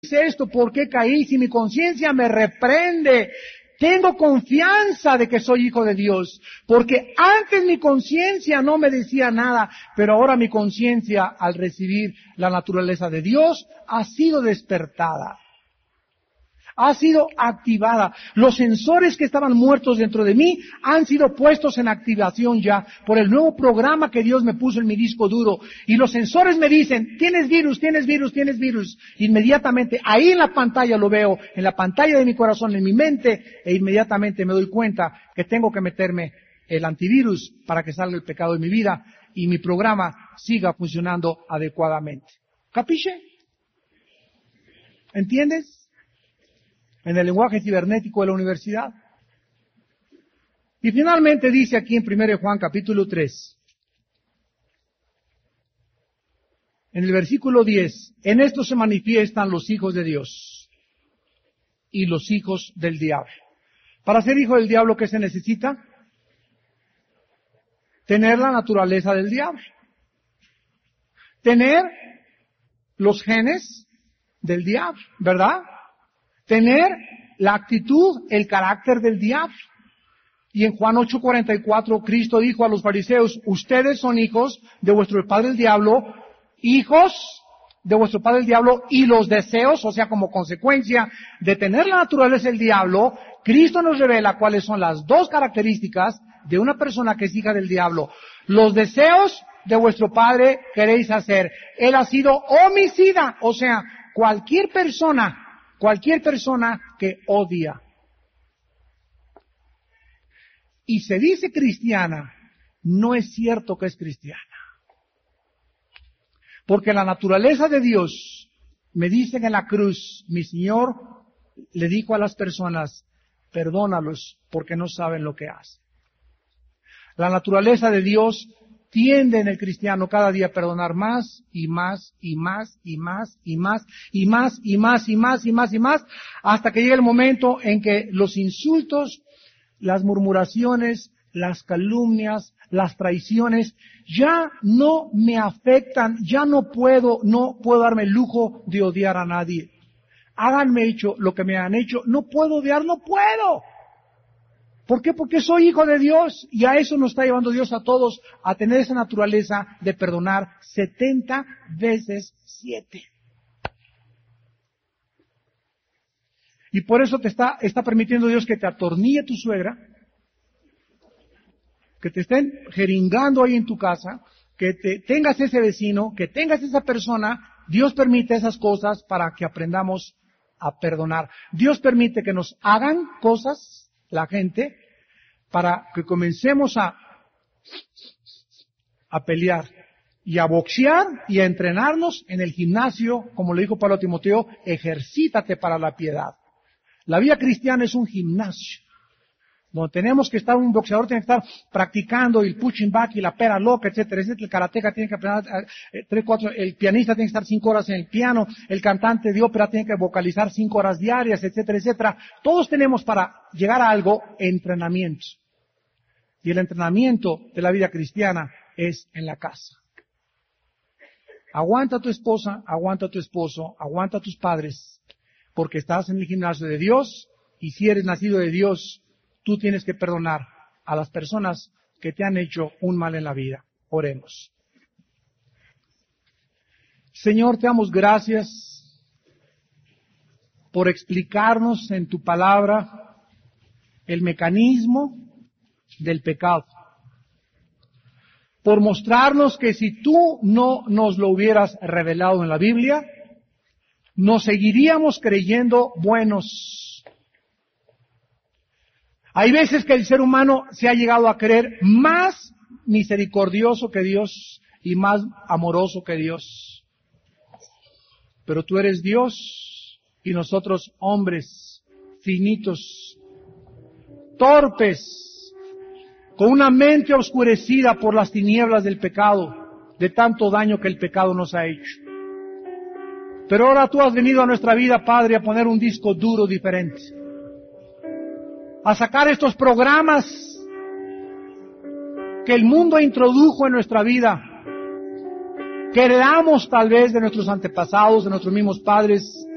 hice esto? ¿Por qué caí? Si mi conciencia me reprende, tengo confianza de que soy hijo de Dios, porque antes mi conciencia no me decía nada, pero ahora mi conciencia, al recibir la naturaleza de Dios, ha sido despertada, ha sido activada. Los sensores que estaban muertos dentro de mí han sido puestos en activación ya por el nuevo programa que Dios me puso en mi disco duro. Y los sensores me dicen, tienes virus, tienes virus, tienes virus. Inmediatamente, ahí en la pantalla lo veo, en la pantalla de mi corazón, en mi mente, e inmediatamente me doy cuenta que tengo que meterme el antivirus para que salga el pecado de mi vida y mi programa siga funcionando adecuadamente. ¿Capiche? ¿Entiendes? En el lenguaje cibernético de la universidad. Y finalmente dice aquí en 1 Juan capítulo 3, en el versículo 10, en esto se manifiestan los hijos de Dios y los hijos del diablo. Para ser hijo del diablo, ¿qué se necesita? Tener la naturaleza del diablo. Tener los genes del diablo, ¿verdad? Tener la actitud, el carácter del diablo. Y en Juan 8:44, Cristo dijo a los fariseos, ustedes son hijos de vuestro padre el diablo, hijos de vuestro padre el diablo, y los deseos, o sea, como consecuencia de tener la naturaleza del diablo, Cristo nos revela cuáles son las dos características de una persona que es hija del diablo. Los deseos de vuestro padre queréis hacer. Él ha sido homicida, o sea, cualquier persona que odia y se dice cristiana, no es cierto que es cristiana. Porque la naturaleza de Dios, me dicen en la cruz, mi Señor le dijo a las personas, perdónalos porque no saben lo que hacen. La naturaleza de Dios tiende en el cristiano cada día a perdonar más y más y más y más y más y más y más y más y más y más hasta que llegue el momento en que los insultos, las murmuraciones, las calumnias, las traiciones ya no me afectan, ya no puedo darme el lujo de odiar a nadie. Háganme hecho lo que me han hecho, no puedo odiar, no puedo. ¿Por qué? Porque soy hijo de Dios y a eso nos está llevando Dios a todos, a tener esa naturaleza de perdonar 70 veces 7. Y por eso te está permitiendo Dios que te atornille tu suegra, que te estén jeringando ahí en tu casa, que tengas ese vecino, que tengas esa persona. Dios permite esas cosas para que aprendamos a perdonar. Dios permite que nos hagan cosas, la gente, para que comencemos a pelear y a boxear y a entrenarnos en el gimnasio, como le dijo Pablo a Timoteo, ejercítate para la piedad. La vida cristiana es un gimnasio, donde tenemos que estar, un boxeador tiene que estar practicando el punching back y la pera loca, etcétera, etcétera. El karateca tiene que aprender 3, 4, el pianista tiene que estar 5 horas en el piano, el cantante de ópera tiene que vocalizar 5 horas diarias, etcétera, etcétera. Todos tenemos para llegar a algo entrenamiento. Y el entrenamiento de la vida cristiana es en la casa. Aguanta a tu esposa, aguanta a tu esposo, aguanta a tus padres, porque estás en el gimnasio de Dios, y si eres nacido de Dios, tú tienes que perdonar a las personas que te han hecho un mal en la vida. Oremos. Señor, te damos gracias por explicarnos en tu palabra el mecanismo del pecado. Por mostrarnos que si tú no nos lo hubieras revelado en la Biblia, nos seguiríamos creyendo buenos. Hay veces que el ser humano se ha llegado a creer más misericordioso que Dios y más amoroso que Dios. Pero tú eres Dios y nosotros hombres finitos, torpes, con una mente oscurecida por las tinieblas del pecado, de tanto daño que el pecado nos ha hecho. Pero ahora tú has venido a nuestra vida, Padre, a poner un disco duro diferente, a sacar estos programas que el mundo introdujo en nuestra vida, que heredamos tal vez de nuestros antepasados, de nuestros mismos padres,